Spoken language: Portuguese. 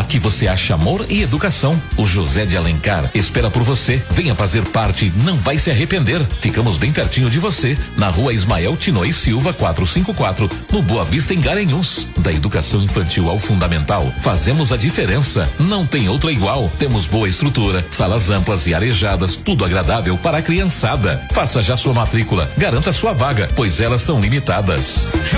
Aqui você acha amor e educação. O José de Alencar espera por você. Venha fazer parte, não vai se arrepender. Ficamos bem pertinho de você, na rua Ismael Tinoy Silva 454, no Boa Vista, em Garanhuns. Da educação infantil ao fundamental, fazemos a diferença. Não tem outra igual. Temos boa estrutura, salas amplas e arejadas, tudo agradável para a criançada. Faça já sua matrícula, garanta sua vaga, pois elas são limitadas.